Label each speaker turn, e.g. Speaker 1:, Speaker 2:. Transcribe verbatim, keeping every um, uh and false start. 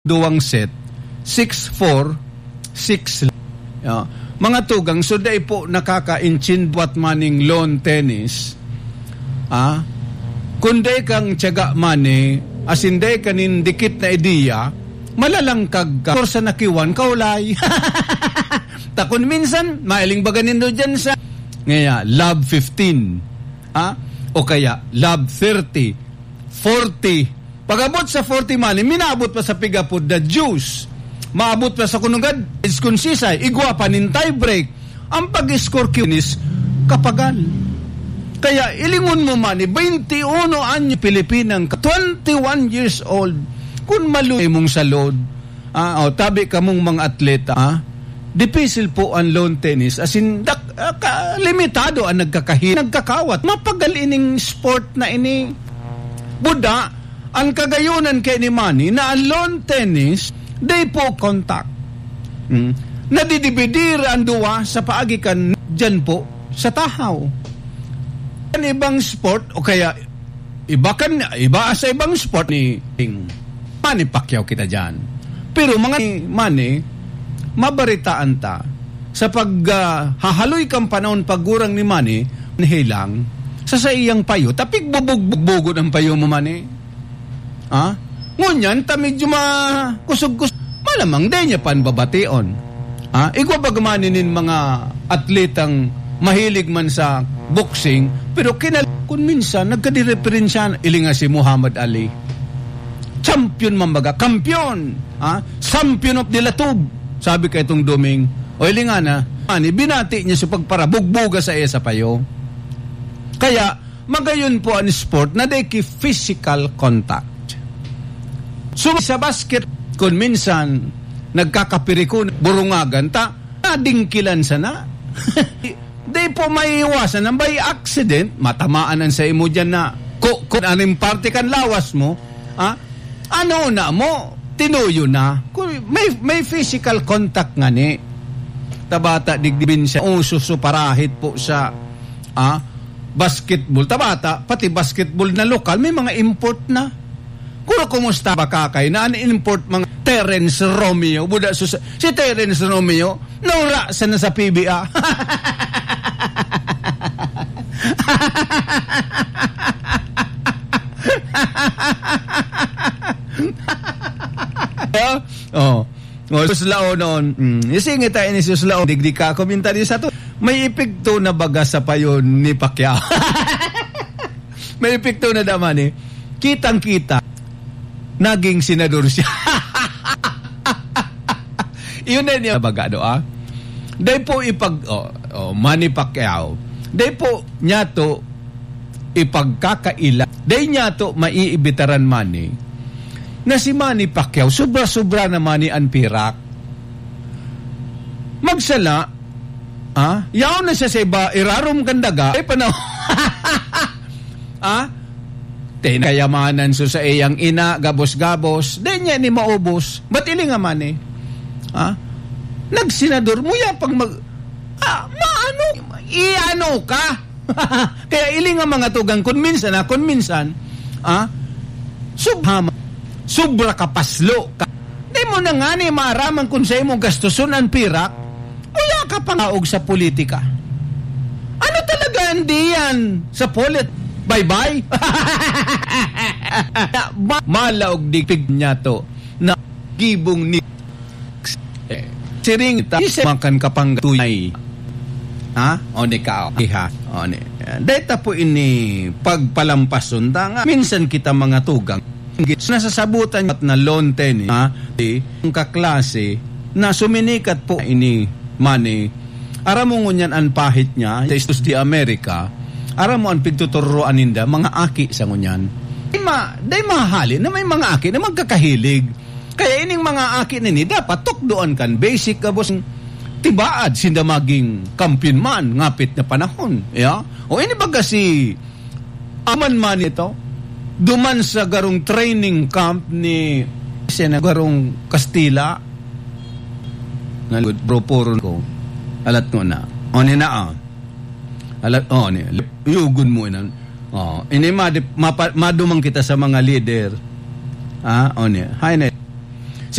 Speaker 1: duwang set, six four, six uh, mga tugang, so day po nakaka-inchin what maning lawn tennis, ah, kundi kang tiyaga mani, as in day kanin dikit na ideya, malalangkag ka, sa nakiwan, kaulay. Takon minsan, mailing baganin do dyan sa, ngaya, love fifteen, ah, o kaya, love thirty, forty, pag-abot sa forty money, minabot pa sa pigapod the juice. Maabot pa sa kunugad, is konsisay, igwa pa nin tie break. Ang pag-score kinis, kapagal. Kaya ilingon mo man, twenty-one anyo Pilipinang, twenty-one years old, kung maluhay mong sa load, ah, o tabi ka mong mga atleta, ah, dipisil po ang lawn tennis, as in, dak, uh, ka, limitado ang nagkakahin, nagkakawat, mapagalining sport na ini. Buda, ang kagayunan kay ni Manny na ang lawn tennis, day po contact. Hmm. Nadidividir ang duwa sa paagikan dyan po sa tahaw. Ang ibang sport, o kaya iba, kan, iba sa ibang sport ni Manny Pacquiao kita dyan. Pero mga Manny, mabaritaan ta sa pag uh, hahaloy kang panahon paggurang ni Manny, nihilang sa sa iyang payo, tapig bubog-bugod ang payo mo Manny. Ah? Ngunyan, ta medyo makusog-kusog. Malamang din niya panbabation. Ah? Igwa bagmaninin mga atletang mahilig man sa boxing, pero kinal... Kung minsan, nagkadireferensya, ilinga si Muhammad Ali. Champion mambaga, kampiyon. Ah? Champion of Dilatub. Sabi ka itong Doming. O ilinga na, ani, binati niya sa pagparabugbuga sa iya sa payo. Kaya, magayon po ang sport na deki physical contact. So, sa basket, kung minsan, nagkakapirikon, burungagan, ta, nadingkilan sana. Di po may iwasan ng by accident, matamaanan sa imo dyan na, kung ku, anong parte kan lawas mo, ah, ano na mo, tinuyo na. May, may physical contact nga ni. Tabata, digdibin siya, ususuparahit po sa, ah, basketball. Tabata, pati basketball na lokal, may mga import na. Kung kumusta ba kakay na an-import mga Terence Romeo, buda susa, si Terence Romeo, naura sa na sa P B A. Oh, oh, suslao noon. Mm. Isingit tayo ni suslao, digdi ka komentary sa to. May epekto na baga sa payon ni Pacquiao. May epekto na daman eh. Kitang-kita naging senador siya. Iyon na niya baga do ah. Day po ipag oh, oh, Manny Pacquiao. Day po niya to ipagkakaila. Day niya to maiibitaran Manny na si Manny Pacquiao sobra-sobra na Manny ang pirak. Magsala ah, yaw na siya sa iba irarom kandaga ay panaw. Ah, tinayamanan so sa iyang ina, gabos-gabos, di niya ni maubos. Ba't ili nga man eh? Ha? Nagsenador mo yan pag mag... Ah, maano? Iano ka? Kaya ili nga mga tugang, kung minsan ha, kung minsan, ha? Subhama, sobra ka paslo ka. Di mo na nga ni maaraman kung sa imo gastuson ang pirak, wala ka pangaog sa politika. Ano talaga hindi yan sa polit? Bye-bye. Malaog dipig niya to na gibong ni eh, siring ta makan kapang tuyay. Ha? O ni ka iha. O ni. Data po ini pagpalampason da nga minsan kita mga tugang nasasabutan na lawn tennis ha? Ang kaklase na suminikat po ini Manny. Aram mo ngunyan ang pahit niya sa Estados de America. Aram mo ang pigtuturuan ninda, mga aki sa ngunyan. Day, ma, day mahali na may mga aki na magkakahilig. Kaya ining mga aki nini, dapat tukdoan kan basic kabos tibaad sinda maging kampiyon man, ngapit na panahon. Yeah? O ini baga si aman man ito, duman sa garong training camp ni Sena garong Kastila. Nalud, bro, puro ko. Alat ko na. O ni na ah. Alat, oh, ni, yugun mo inan. Oh, ini madumang kita sa mga leader. Ah, oh, ni. Hay na